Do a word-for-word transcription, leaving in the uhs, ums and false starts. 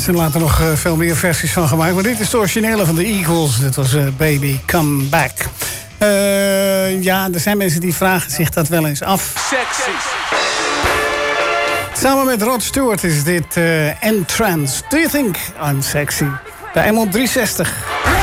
zijn later nog uh, veel meer versies van gemaakt. Maar dit is de originele van de Eagles. Dit was uh, Baby Come Back. Uh, ja, er zijn mensen die vragen zich dat wel eens af. Sexy. Samen met Rod Stewart is dit uh, Entrance. Do you think I'm sexy? Bij M honderdriezestig.